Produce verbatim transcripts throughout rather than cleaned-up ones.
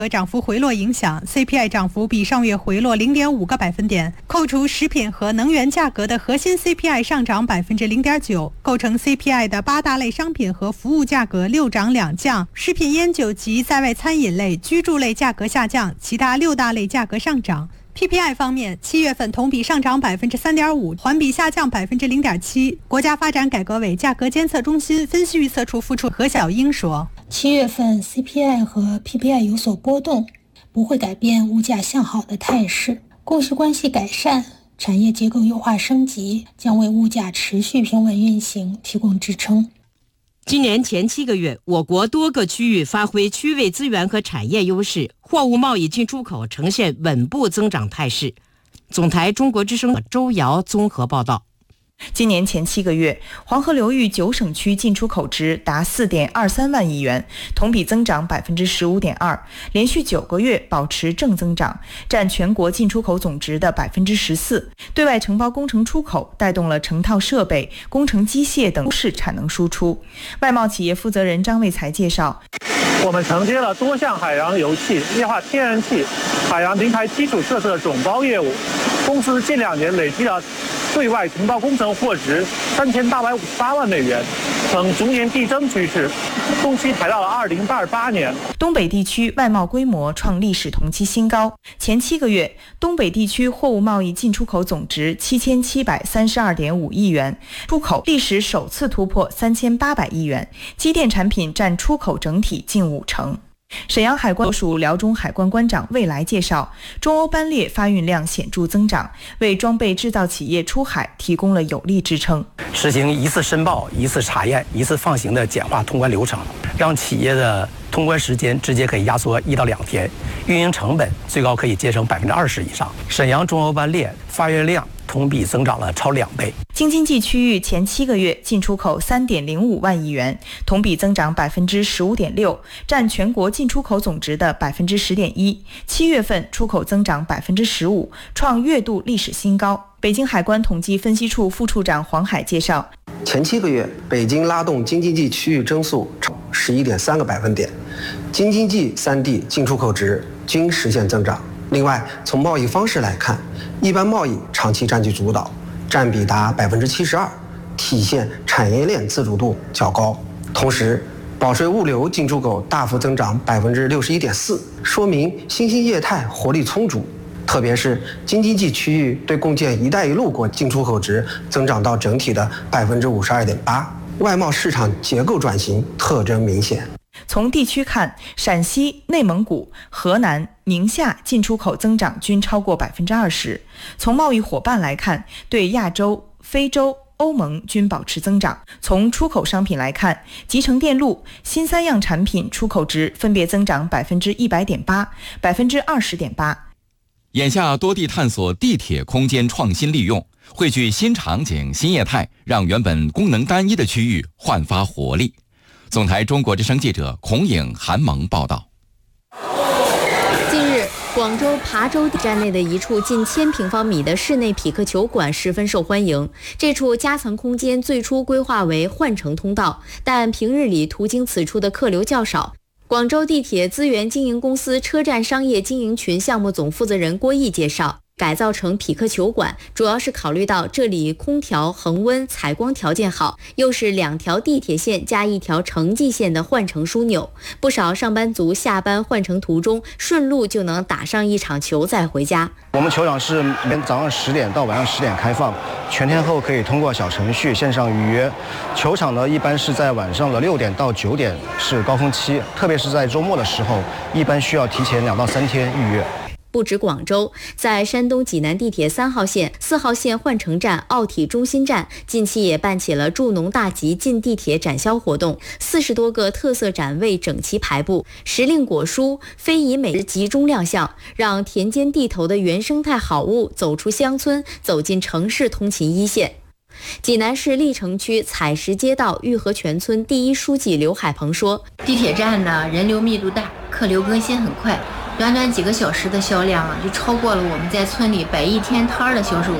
和涨幅回落影响 ，C P I 涨幅比上月回落 零点五个百分点。扣除食品和能源价格的核心 C P I 上涨 百分之零点九， 构成 C P I 的八大类商品和服务价格六涨两降，食品烟酒及在外餐饮类、居住类价格下降，其他六大类价格上涨。P P I 方面，七月份同比上涨 百分之三点五， 环比下降 百分之零点七。国家发展改革委价格监测中心分析预测处副处何小英说， 七月份 C P I 和 P P I 有所波动，不会改变物价向好的态势。供需关系改善，产业结构优化升级，将为物价持续平稳运行提供支撑。 今年前七个月，我国多个区域发挥区位资源和产业优势，货物贸易进出口呈现稳步增长态势。总台中国之声周瑶综合报道。 今年前七个月，黄河流域九省区进出口值达 四点二三万亿元，同比增长 百分之十五点二， 连续九个月保持正增长，占全国进出口总值的 百分之十四。 对外承包工程出口带动了成套设备、工程机械等市产能输出。外贸企业负责人张卫才介绍， 我们承接了多项海洋油气、液化天然气、海洋平台基础设施总包业务，公司近两年累计了对外承包工程货值三千八百五十八万美元，呈逐年递增趋势，中期排到了二零二八年。 东北地区外贸规模创历史同期新高，前七个月，东北地区货物贸易进出口总值七千七百三十二点五亿元，出口历史首次突破三千八百亿元，机电产品占出口整体近五成。沈阳海关所属辽中海关关长魏来介绍，中欧班列发运量显著增长，为装备制造企业出海提供了有力支撑。 实行一次申报、一次查验、一次放行的简化通关流程，让企业的通关时间直接可以压缩一到两天，运营成本最高可以节省百分之二十以上。沈阳中欧班列发运量同比增长了超两倍。 京津冀区域前七个月进出口 三点零五万亿元，同比增长 百分之十五点六， 占全国进出口总值的 百分之十点一。 七月份出口增长 百分之十五， 创月度历史新高。北京海关统计分析处副处长黄海介绍， 前七个月北京拉动京津冀区域增速超 十一点三个百分点，京津冀三地进出口值均实现增长。另外，从贸易方式来看，一般贸易长期占据主导，占比达 百分之七十二， 体现产业链自主度较高。同时，保税物流进出口大幅增长 百分之六十一点四， 说明新兴业态活力充足。特别是京津冀区域对共建“一带一路”国进出口值增长到整体的 百分之五十二点八， 外贸市场结构转型特征明显。 从地区看，陕西、内蒙古、河南、宁夏进出口增长均超过 百分之二十。 从贸易伙伴来看，对亚洲、非洲、欧盟均保持增长。从出口商品来看，集成电路、新三样产品出口值分别增长 百分之一百点八、百分之二十点八。 眼下多地探索地铁空间创新利用，汇聚新场景、新业态，让原本功能单一的区域焕发活力。总台中国之声记者孔颖、韩萌报道。 近日，广州琶洲站内的一处近千平方米的室内匹克球馆十分受欢迎。这处夹层空间最初规划为换乘通道，但平日里途经此处的客流较少。广州地铁资源经营公司车站商业经营群项目总负责人郭毅介绍，改造成匹克球馆，主要是考虑到这里空调、恒温、采光条件好，又是两条地铁线加一条城际线的换乘枢纽，不少上班族下班换乘途中顺路就能打上一场球再回家。 我们球场是每天早上十点到晚上十点开放，全天候可以通过小程序线上预约。球场呢，一般是在晚上的六点到九点是高峰期，特别是在周末的时候，一般需要提前两到三天预约。 不止广州，在山东济南地铁三号线、四号线换乘站、奥体中心站，近期也办起了助农大集进地铁展销活动，四十多个特色展位整齐排布，时令果蔬、非遗美食集中亮相，让田间地头的原生态好物走出乡村，走进城市通勤一线。济南市历城区采石街道玉河泉村第一书记刘海鹏说， 地铁站呢人流密度大，客流更新很快，短短几个小时的销量啊，就超过了我们在村里摆一天摊的销售额。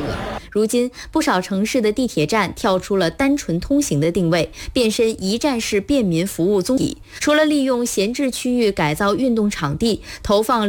如今，不少城市的地铁站跳出了单纯通行的定位，变身一站式便民服务综体。除了利用闲置区域改造运动场地，投放